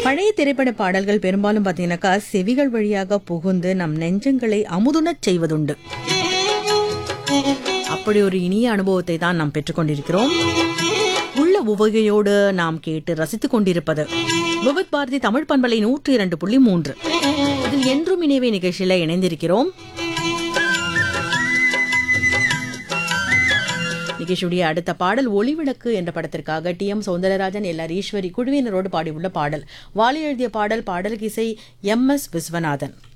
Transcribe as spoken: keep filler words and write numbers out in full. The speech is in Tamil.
பழைய திரைப்பட பாடல்கள் பெரும்பாலும் பாத்தீங்கன்னாக்கா செவிகள் வழியாக புகுந்து நம் நெஞ்சங்களை அமுதுணச் செய்வதுண்டு. அப்படி ஒரு இனிய அனுபவத்தை தான் நாம் பெற்றுக்கொண்டிருக்கிறோம். உள்ள உவகையோடு நாம் கேட்டு ரசித்துக் கொண்டிருப்பது விவித் பாரதி தமிழ் பண்பலை நூற்றி இரண்டு புள்ளி மூன்று. இதில் என்றும் இணைவே நிகழ்ச்சியில இணைந்திருக்கிறோம். நிகழ்ச்சியுடைய அடுத்த பாடல் ஒளிவிளக்கு என்ற படத்திற்காக D M Soundararajan, L R Eswari குழுவினரோடு பாடியுள்ள பாடல். வாலி எழுதிய பாடல். பாடலுக்கு இசை எம் எஸ் விஸ்வநாதன்.